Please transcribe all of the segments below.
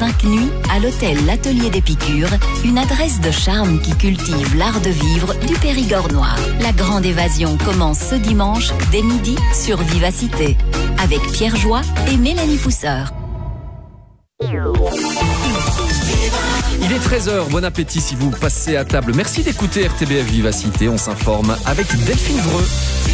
5 nuits à l'hôtel L'Atelier d'Épicure, une adresse de charme qui cultive l'art de vivre du Périgord noir. La grande évasion commence ce dimanche dès midi sur Vivacité avec Pierre Joie et Mélanie Pousseur. Il est 13h, bon appétit si vous passez à table. Merci d'écouter RTBF Vivacité, on s'informe avec Delphine Vreux.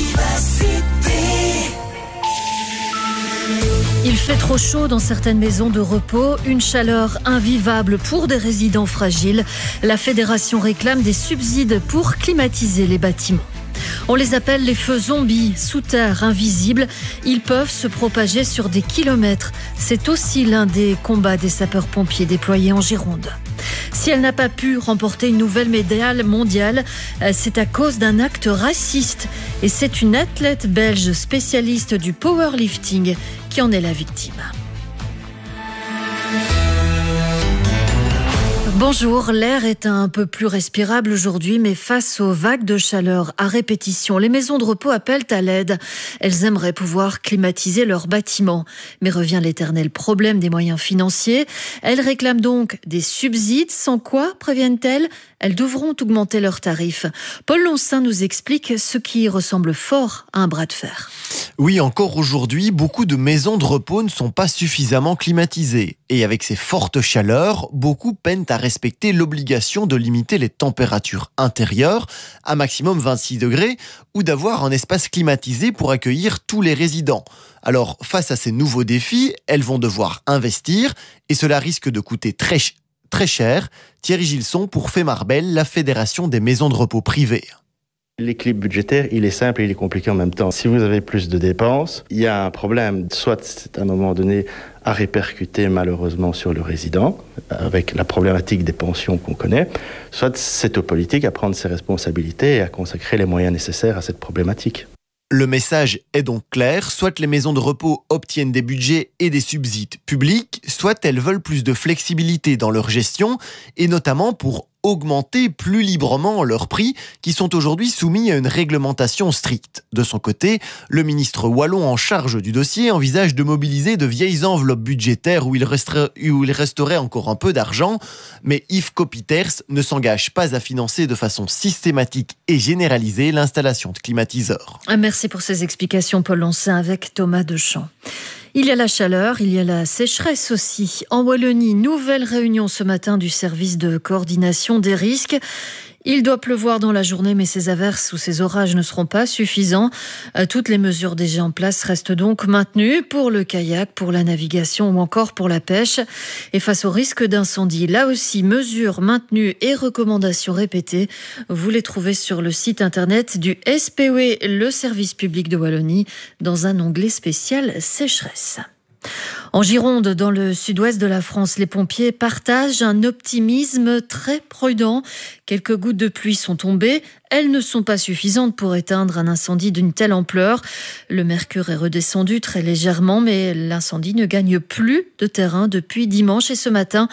Il fait trop chaud dans certaines maisons de repos, une chaleur invivable pour des résidents fragiles. La fédération réclame des subsides pour climatiser les bâtiments. On les appelle les feux zombies, sous terre, invisibles. Ils peuvent se propager sur des kilomètres. C'est aussi l'un des combats des sapeurs-pompiers déployés en Gironde. Si elle n'a pas pu remporter une nouvelle médaille mondiale, c'est à cause d'un acte raciste. Et c'est une athlète belge spécialiste du powerlifting qui en est la victime. Bonjour, l'air est un peu plus respirable aujourd'hui, mais face aux vagues de chaleur à répétition, les maisons de repos appellent à l'aide. Elles aimeraient pouvoir climatiser leurs bâtiments. Mais revient l'éternel problème des moyens financiers. Elles réclament donc des subsides, sans quoi, préviennent-elles, elles devront augmenter leurs tarifs. Paul Loncin nous explique ce qui ressemble fort à un bras de fer. Oui, encore aujourd'hui, beaucoup de maisons de repos ne sont pas suffisamment climatisées. Et avec ces fortes chaleurs, beaucoup peinent à respecter l'obligation de limiter les températures intérieures à maximum 26 degrés ou d'avoir un espace climatisé pour accueillir tous les résidents. Alors, face à ces nouveaux défis, elles vont devoir investir et cela risque de coûter très cher. Thierry Gilson pour Femarbel, la fédération des maisons de repos privées. L'équilibre budgétaire, il est simple et il est compliqué en même temps. Si vous avez plus de dépenses, il y a un problème. Soit c'est à un moment donné à répercuter malheureusement sur le résident, avec la problématique des pensions qu'on connaît, soit c'est aux politiques à prendre ses responsabilités et à consacrer les moyens nécessaires à cette problématique. Le message est donc clair, soit les maisons de repos obtiennent des budgets et des subsides publics, soit elles veulent plus de flexibilité dans leur gestion, et notamment pour augmenter plus librement leurs prix, qui sont aujourd'hui soumis à une réglementation stricte. De son côté, le ministre wallon en charge du dossier envisage de mobiliser de vieilles enveloppes budgétaires où il resterait encore un peu d'argent, mais Yves Copiters ne s'engage pas à financer de façon systématique et généralisée l'installation de climatiseurs. Merci pour ces explications, Paul Loncin, avec Thomas Deschamps. Il y a la chaleur, il y a la sécheresse aussi. En Wallonie, nouvelle réunion ce matin du service de coordination des risques. Il doit pleuvoir dans la journée, mais ces averses ou ces orages ne seront pas suffisants. Toutes les mesures déjà en place restent donc maintenues pour le kayak, pour la navigation ou encore pour la pêche. Et face au risque d'incendie, là aussi, mesures maintenues et recommandations répétées. Vous les trouvez sur le site internet du SPOE, le service public de Wallonie, dans un onglet spécial sécheresse. En Gironde, dans le sud-ouest de la France, les pompiers partagent un optimisme très prudent. Quelques gouttes de pluie sont tombées. Elles ne sont pas suffisantes pour éteindre un incendie d'une telle ampleur. Le mercure est redescendu très légèrement, mais l'incendie ne gagne plus de terrain depuis dimanche. Et ce matin,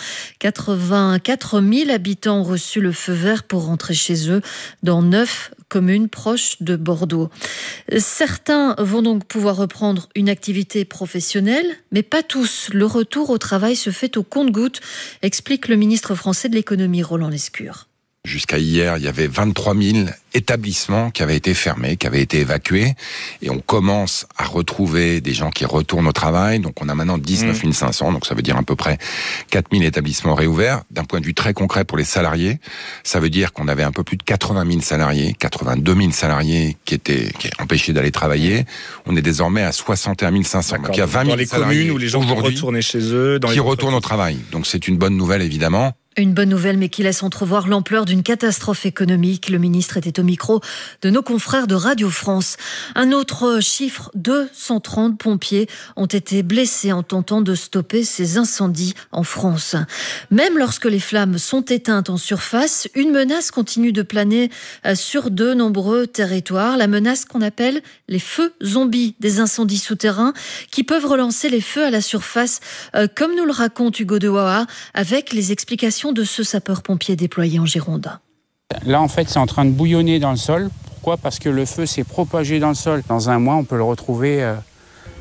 84 000 habitants ont reçu le feu vert pour rentrer chez eux dans 9 communes proches de Bordeaux. Certains vont donc pouvoir reprendre une activité professionnelle, mais pas tous. Le retour au travail se fait au compte-gouttes, explique le ministre français de l'économie, Roland Lescure. Jusqu'à hier, il y avait 23 000 établissements qui avaient été fermés, qui avaient été évacués. Et on commence à retrouver des gens qui retournent au travail. Donc on a maintenant 19 500, donc ça veut dire à peu près 4 000 établissements réouverts. D'un point de vue très concret pour les salariés, ça veut dire qu'on avait un peu plus de 80 000 salariés, 82 000 salariés qui étaient empêchés d'aller travailler. On est désormais à 61 500. Donc il y a 20 000 dans les salariés communes où les gens vont retourner chez eux, qui retournent au travail. Donc c'est une bonne nouvelle évidemment. Une bonne nouvelle, mais qui laisse entrevoir l'ampleur d'une catastrophe économique. Le ministre était au micro de nos confrères de Radio France. Un autre chiffre, 230 pompiers ont été blessés en tentant de stopper ces incendies en France. Même lorsque les flammes sont éteintes en surface, une menace continue de planer sur de nombreux territoires. La menace qu'on appelle les feux zombies, des incendies souterrains qui peuvent relancer les feux à la surface, comme nous le raconte Hugo de Waha, avec les explications de ce sapeur-pompier déployé en Gironde. Là, en fait, c'est en train de bouillonner dans le sol. Pourquoi ? Parce que le feu s'est propagé dans le sol. Dans un mois, on peut le retrouver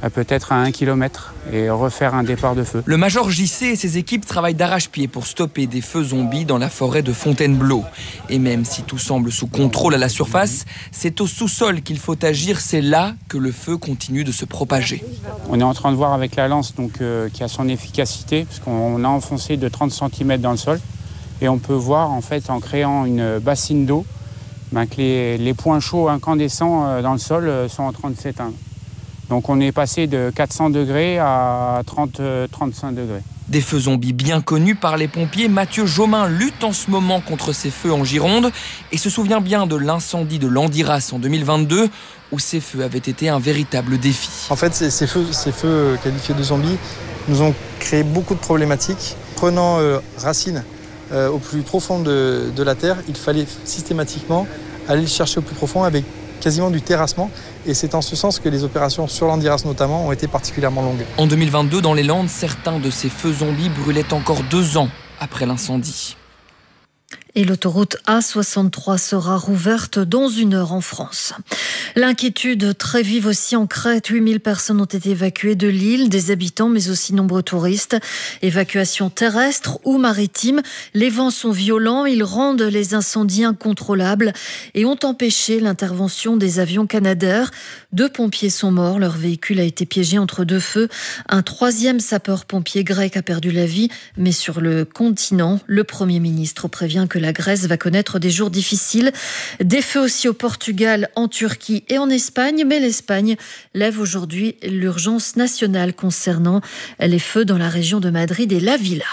peut-être à 1 km et refaire un départ de feu. Le major JC et ses équipes travaillent d'arrache-pied pour stopper des feux zombies dans la forêt de Fontainebleau. Et même si tout semble sous contrôle à la surface, c'est au sous-sol qu'il faut agir. C'est là que le feu continue de se propager. On est en train de voir avec la lance qui a son efficacité, parce qu'on a enfoncé de 30 cm dans le sol. Et on peut voir en fait en créant une bassine d'eau que les points chauds incandescents dans le sol sont en train de s'éteindre. Donc on est passé de 400 degrés à 30-35 degrés. Des feux zombies bien connus par les pompiers. Mathieu Jomain lutte en ce moment contre ces feux en Gironde et se souvient bien de l'incendie de Landiras en 2022 où ces feux avaient été un véritable défi. En fait, ces feux qualifiés de zombies nous ont créé beaucoup de problématiques. Prenant racine au plus profond de la terre, il fallait systématiquement aller le chercher au plus profond avec quasiment du terrassement. Et c'est en ce sens que les opérations sur Landiras notamment ont été particulièrement longues. En 2022, dans les Landes, certains de ces feux zombies brûlaient encore 2 ans après l'incendie. Et l'autoroute A63 sera rouverte dans 1 heure en France. L'inquiétude très vive aussi en Crète. 8000 personnes ont été évacuées de l'île, des habitants mais aussi nombreux touristes. Évacuation terrestre ou maritime. Les vents sont violents, ils rendent les incendies incontrôlables et ont empêché l'intervention des avions Canadair. 2 pompiers sont morts, leur véhicule a été piégé entre 2 feux. Un 3e sapeur-pompier grec a perdu la vie, mais sur le continent, le Premier ministre prévient que la Grèce va connaître des jours difficiles. Des feux aussi au Portugal, en Turquie et en Espagne, mais l'Espagne lève aujourd'hui l'urgence nationale concernant les feux dans la région de Madrid et la Villa.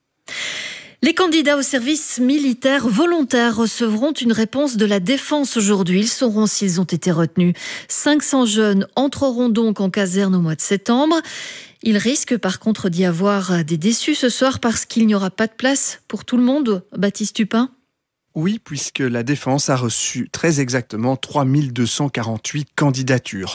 Les candidats au service militaire volontaire recevront une réponse de la défense aujourd'hui. Ils sauront s'ils ont été retenus. 500 jeunes entreront donc en caserne au mois de septembre. Il risque par contre d'y avoir des déçus ce soir parce qu'il n'y aura pas de place pour tout le monde. Baptiste Tupin ? Oui, puisque la Défense a reçu très exactement 3248 candidatures.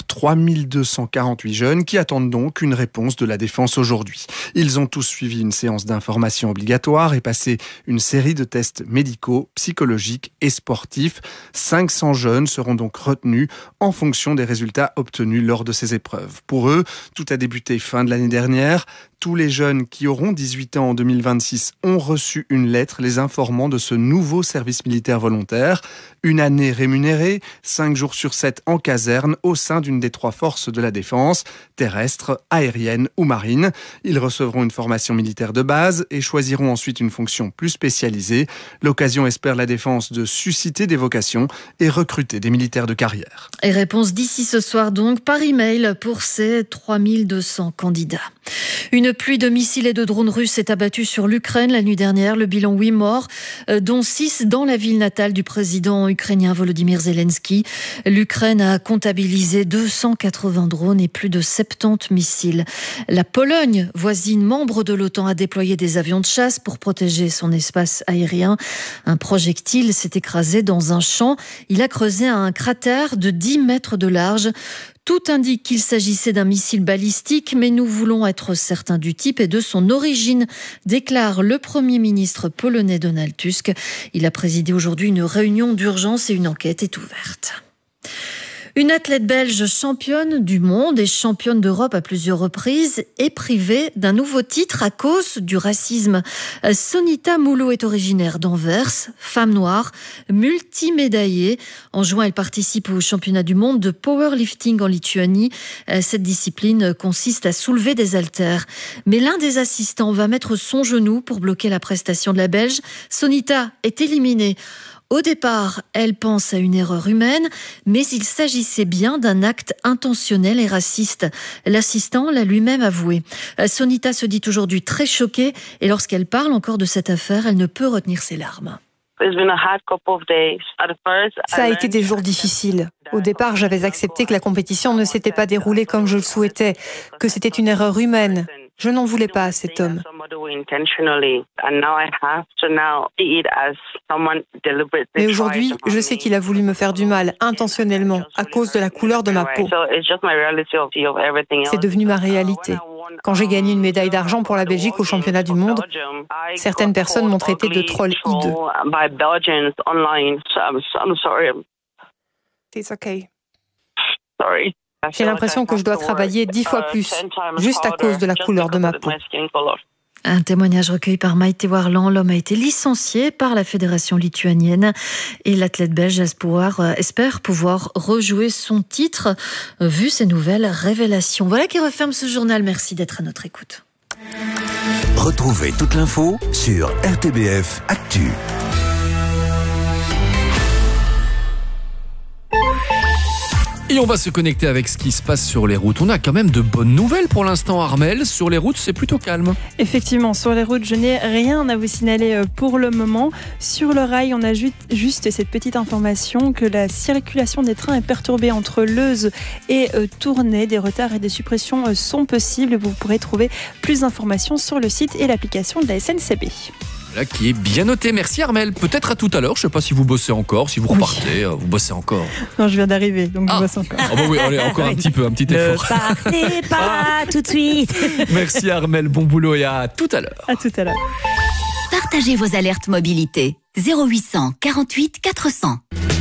3248 jeunes qui attendent donc une réponse de la Défense aujourd'hui. Ils ont tous suivi une séance d'information obligatoire et passé une série de tests médicaux, psychologiques et sportifs. 500 jeunes seront donc retenus en fonction des résultats obtenus lors de ces épreuves. Pour eux, tout a débuté fin de l'année dernière. Tous les jeunes qui auront 18 ans en 2026 ont reçu une lettre les informant de ce nouveau service militaire volontaire. Une année rémunérée, 5 jours sur 7 en caserne au sein d'une des 3 forces de la défense, terrestre, aérienne ou marine. Ils recevront une formation militaire de base et choisiront ensuite une fonction plus spécialisée. L'occasion, espère la défense, de susciter des vocations et recruter des militaires de carrière. Et réponse d'ici ce soir donc par email pour ces 3200 candidats. Une pluie de missiles et de drones russes s'est abattue sur l'Ukraine la nuit dernière. Le bilan 8 morts, dont 6 dans la ville natale du président ukrainien Volodymyr Zelensky. L'Ukraine a comptabilisé 280 drones et plus de 70 missiles. La Pologne, voisine membre de l'OTAN, a déployé des avions de chasse pour protéger son espace aérien. Un projectile s'est écrasé dans un champ. Il a creusé un cratère de 10 mètres de large. Tout indique qu'il s'agissait d'un missile balistique, mais nous voulons être certains du type et de son origine, déclare le Premier ministre polonais Donald Tusk. Il a présidé aujourd'hui une réunion d'urgence et une enquête est ouverte. Une athlète belge championne du monde et championne d'Europe à plusieurs reprises est privée d'un nouveau titre à cause du racisme. Sonita Moulot est originaire d'Anvers, femme noire, multimédaillée. En juin, elle participe au championnat du monde de powerlifting en Lituanie. Cette discipline consiste à soulever des haltères. Mais l'un des assistants va mettre son genou pour bloquer la prestation de la Belge. Sonita est éliminée. Au départ, elle pense à une erreur humaine, mais il s'agissait bien d'un acte intentionnel et raciste. L'assistant l'a lui-même avoué. Sonita se dit aujourd'hui très choquée et lorsqu'elle parle encore de cette affaire, elle ne peut retenir ses larmes. Ça a été des jours difficiles. Au départ, j'avais accepté que la compétition ne s'était pas déroulée comme je le souhaitais, que c'était une erreur humaine. Je n'en voulais pas à cet homme. Mais aujourd'hui, je sais qu'il a voulu me faire du mal, intentionnellement, à cause de la couleur de ma peau. C'est devenu ma réalité. Quand j'ai gagné une médaille d'argent pour la Belgique au championnat du monde, certaines personnes m'ont traité de troll hideux. It's okay. J'ai l'impression que je dois travailler 10 fois plus, juste à cause de la couleur de ma peau. Un témoignage recueilli par Maïté Warland. L'homme a été licencié par la fédération lituanienne et l'athlète belge espère pouvoir rejouer son titre vu ces nouvelles révélations. Voilà qui referme ce journal. Merci d'être à notre écoute. Retrouvez toute l'info sur RTBF Actu. Et on va se connecter avec ce qui se passe sur les routes. On a quand même de bonnes nouvelles pour l'instant, Armelle. Sur les routes, c'est plutôt calme. Effectivement, sur les routes, je n'ai rien à vous signaler pour le moment. Sur le rail, on a juste cette petite information que la circulation des trains est perturbée entre Leuze et Tournai. Des retards et des suppressions sont possibles. Vous pourrez trouver plus d'informations sur le site et l'application de la SNCB. Là, qui est bien noté. Merci Armelle. Peut-être à tout à l'heure. Je ne sais pas si vous bossez encore, si vous repartez. Vous bossez encore. Non, je viens d'arriver, donc je bosse encore. Ah bah oui, allez, encore un petit effort. Ne partez pas tout de suite. Merci Armelle, bon boulot et à tout à l'heure. À tout à l'heure. Partagez vos alertes mobilité. 0800 48 400.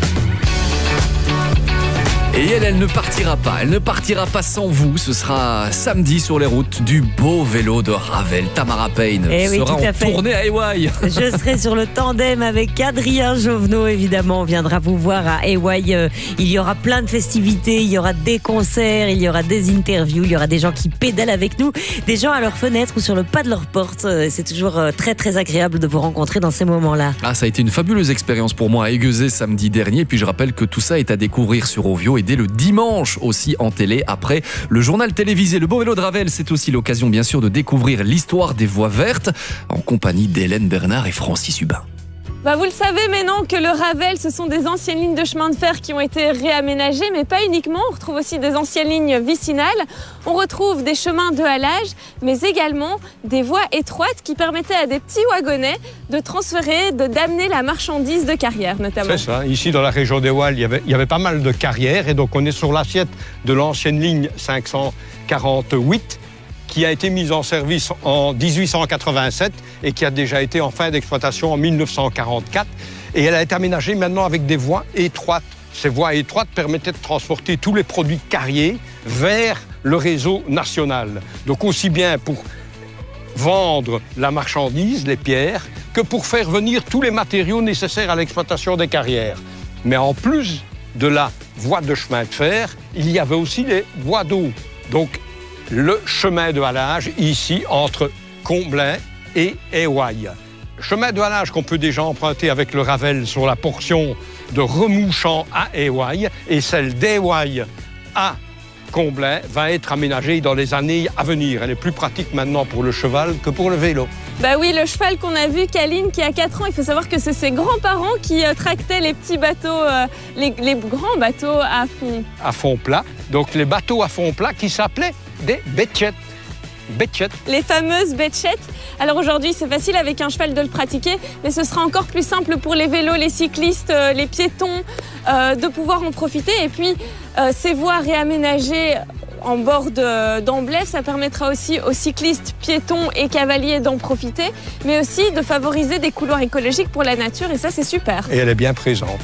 Et elle ne partira pas. Elle ne partira pas sans vous. Ce sera samedi sur les routes du beau vélo de Ravel. Tamara Payne sera en tournée à Ewaï. Je serai sur le tandem avec Adrien Jovenot, évidemment. On viendra vous voir à Ewaï. Il y aura plein de festivités, il y aura des concerts, il y aura des interviews, il y aura des gens qui pédalent avec nous, des gens à leur fenêtre ou sur le pas de leur porte. C'est toujours très très agréable de vous rencontrer dans ces moments-là. Ah, ça a été une fabuleuse expérience pour moi à Aiguezé samedi dernier. Et puis je rappelle que tout ça est à découvrir sur Ovio et dès le dimanche aussi en télé après le journal télévisé. Le beau vélo de Ravel, c'est aussi l'occasion bien sûr de découvrir l'histoire des voies vertes en compagnie d'Hélène Bernard et Francis Hubin. Vous le savez maintenant que le Ravel, ce sont des anciennes lignes de chemin de fer qui ont été réaménagées, mais pas uniquement. On retrouve aussi des anciennes lignes vicinales. On retrouve des chemins de halage, mais également des voies étroites qui permettaient à des petits wagonnets de transférer, d'amener la marchandise de carrière notamment. C'est ça. Ici, dans la région d'Ewaï, il y avait pas mal de carrières et donc on est sur l'assiette de l'ancienne ligne 548 qui a été mise en service en 1887 et qui a déjà été en fin d'exploitation en 1944. Et elle a été aménagée maintenant avec des voies étroites. Ces voies étroites permettaient de transporter tous les produits carriers vers le réseau national. Donc aussi bien pour vendre la marchandise, les pierres, que pour faire venir tous les matériaux nécessaires à l'exploitation des carrières. Mais en plus de la voie de chemin de fer, il y avait aussi les voies d'eau. Donc le chemin de halage ici entre Comblain et Ewaï. Chemin de halage qu'on peut déjà emprunter avec le Ravel sur la portion de Remouchamp à Ewaï et celle d'Ewaï à Comblain va être aménagée dans les années à venir. Elle est plus pratique maintenant pour le cheval que pour le vélo. Oui, le cheval qu'on a vu, Kaline, qui a 4 ans, il faut savoir que c'est ses grands-parents qui tractaient les petits bateaux, les grands bateaux à fond. À fond plat. Donc les bateaux à fond plat qui s'appelaient des betchettes. Les fameuses betchettes. Alors aujourd'hui, c'est facile avec un cheval de le pratiquer, mais ce sera encore plus simple pour les vélos, les cyclistes, les piétons, de pouvoir en profiter. Et puis, ces voies réaménagées en bord d'Amblève, ça permettra aussi aux cyclistes, piétons et cavaliers d'en profiter, mais aussi de favoriser des couloirs écologiques pour la nature, et ça, c'est super. Et elle est bien présente.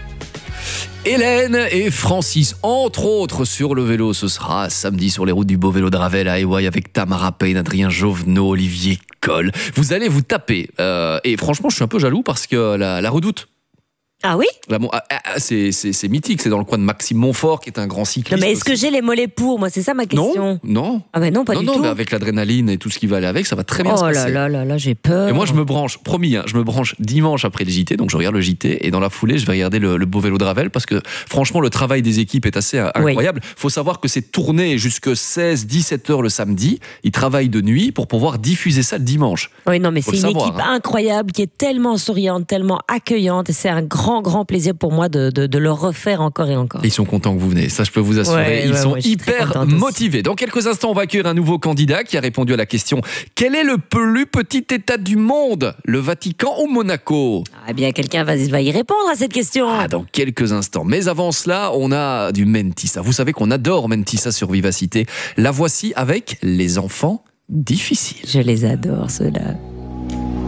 Hélène et Francis, entre autres, sur le vélo. Ce sera samedi sur les routes du beau vélo de Ravel à Ewaï avec Tamara Payne, Adrien Jovenot, Olivier Coll. Vous allez vous taper. Et franchement, je suis un peu jaloux parce que la Redoute. Ah oui ? C'est mythique, c'est dans le coin de Maxime Montfort qui est un grand cycliste. Non, mais est-ce que j'ai les mollets pour ? Moi, c'est ça ma question. Non. Ah ben non, pas du tout. Mais avec l'adrénaline et tout ce qui va aller avec, ça va très bien se passer. Oh là, j'ai peur. Et moi, je me branche, promis, je me branche dimanche après le JT, donc je regarde le JT et dans la foulée, je vais regarder le beau vélo de Ravel parce que franchement, le travail des équipes est assez incroyable. Faut savoir que c'est tourné jusque 16-17 heures le samedi. Ils travaillent de nuit pour pouvoir diffuser ça le dimanche. Oui, non, mais c'est une équipe incroyable qui est tellement souriante, tellement accueillante et c'est un grand plaisir pour moi de le refaire encore et encore. Ils sont contents que vous venez, ça je peux vous assurer. Ils sont hyper motivés. Dans quelques instants, on va accueillir un nouveau candidat qui a répondu à la question « Quel est le plus petit état du monde ? Le Vatican ou Monaco ?» Eh bien, quelqu'un va y répondre à cette question. Dans quelques instants. Mais avant cela, on a du Mentissa. Vous savez qu'on adore Mentissa sur Vivacité. La voici avec les enfants difficiles. Je les adore, ceux-là.